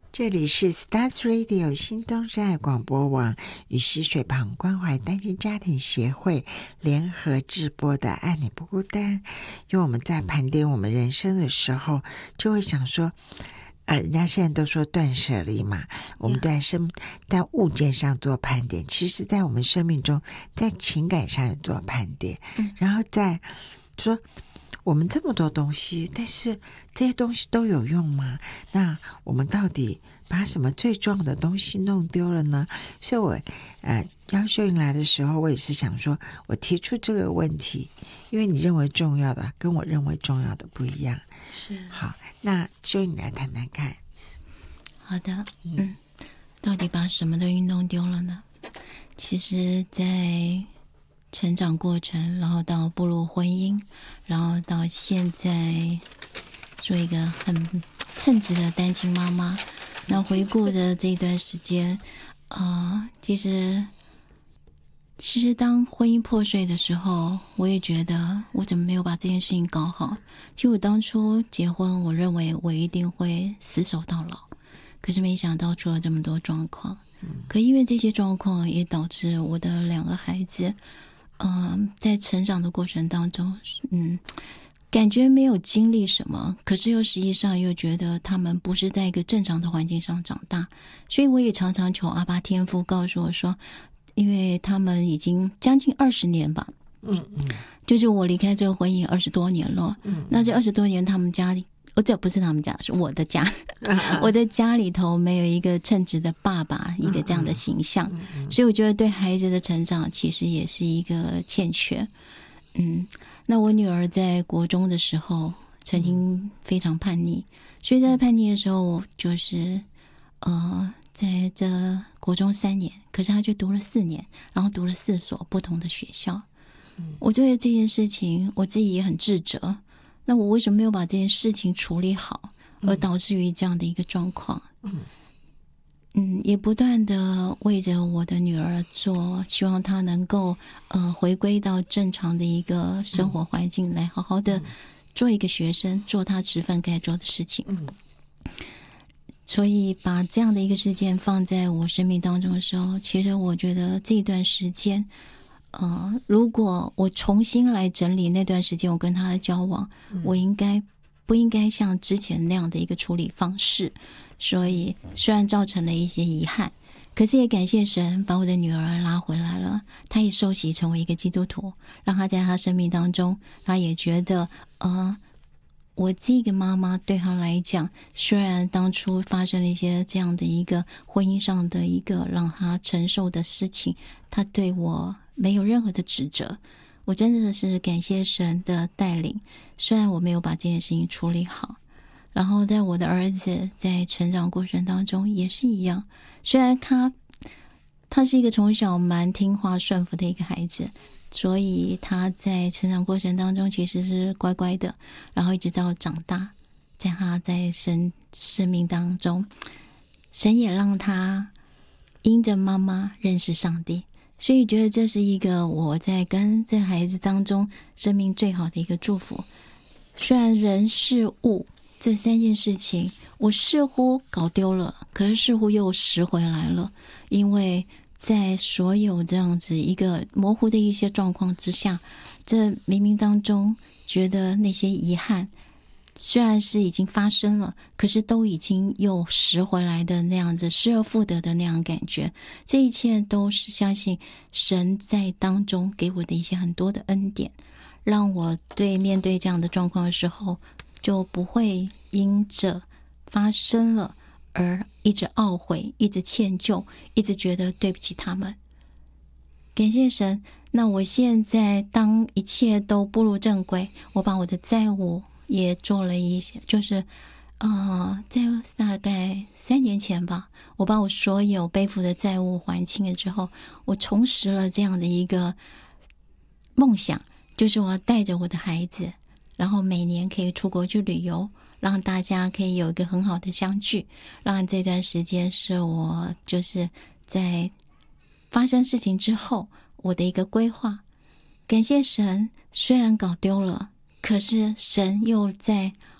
这里是 Stars Radio 新东山爱广播网与溪水旁关怀单亲家庭协会联合直播的爱你不孤单。因为我们在盘点我们人生的时候，就会想说人家现在都说断舍离嘛，我们在物件上做盘点，其实在我们生命中，在情感上也做盘点，然后再说我们这么多东西，但是这些东西都有用吗？那我们到底把什么最重要的东西弄丢了呢？所以我邀秀英来的时候，我也是想说，我提出这个问题，因为你认为重要的跟我认为重要的不一样。 是。 好，那秀英来谈谈看。 好的，到底把什么东西弄丢了呢？其实在成长过程，然后到步入婚姻，然后到现在做一个很称职的单亲妈妈，那回顾的这一段时间其实当婚姻破碎的时候，我也觉得我怎么没有把这件事情搞好。其实我当初结婚，我认为我一定会死守到老，可是没想到出了这么多状况。可因为这些状况也导致我的2个孩子在成长的过程当中感觉没有经历什么，可是又实际上又觉得他们不是在一个正常的环境上长大，所以我也常常求阿爸天父告诉我说，因为他们已经将近20年吧，就是我离开这个婚姻20多年了，那这20多年他们家里这不是他们家，是我的家我的家里头没有一个称职的爸爸，一个这样的形象，所以我觉得对孩子的成长其实也是一个欠缺。那我女儿在国中的时候曾经非常叛逆，所以在叛逆的时候就是在这国中3年，可是她却读了4年，然后读了4所不同的学校。我觉得这件事情我自己也很自责，那我为什么没有把这件事情处理好，而导致于这样的一个状况？也不断的为着我的女儿做，希望她能够回归到正常的一个生活环境，来好好的做一个学生，做她职分该做的事情。所以把这样的一个事件放在我生命当中的时候，其实我觉得这段时间如果我重新来整理那段时间我跟他的交往，我不应该像之前那样的一个处理方式，所以虽然造成了一些遗憾，可是也感谢神把我的女儿拉回来了，她也受洗成为一个基督徒，让她在她生命当中，她也觉得我这个妈妈对她来讲，虽然当初发生了一些这样的一个婚姻上的一个让她承受的事情，她对我没有任何的指责，我真的是感谢神的带领，虽然我没有把这件事情处理好。然后在我的儿子在成长过程当中也是一样，虽然他是一个从小蛮听话顺服的一个孩子，所以他在成长过程当中其实是乖乖的，然后一直到长大，在他在生命当中，神也让他因着妈妈认识上帝，所以觉得这是一个我在跟这孩子当中生命最好的一个祝福。虽然人事物这3件事情我似乎搞丢了，可是似乎又拾回来了，因为在所有这样子一个模糊的一些状况之下，这冥冥当中觉得那些遗憾虽然是已经发生了，可是都已经又拾回来的那样子失而复得的那样感觉，这一切都是相信神在当中给我的一些很多的恩典，让我面对这样的状况的时候就不会因着发生了而一直懊悔，一直歉疚，一直觉得对不起他们。感谢神，那我现在当一切都步入正轨，我把我的债务也做了一些，就是在大概3年前吧，我把我所有背负的债务还清了之后，我重拾了这样的一个梦想，就是我要带着我的孩子，然后每年可以出国去旅游，让大家可以有一个很好的相聚，让这段时间是我就是在发生事情之后我的一个规划。感谢神，虽然搞丢了，可是神又在